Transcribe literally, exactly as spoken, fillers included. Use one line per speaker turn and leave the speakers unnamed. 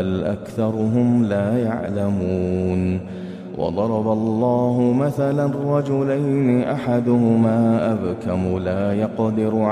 بل أكثرهم لا يعلمون وضرب الله مثلا رجلين أحدهما أبكم لا يقدر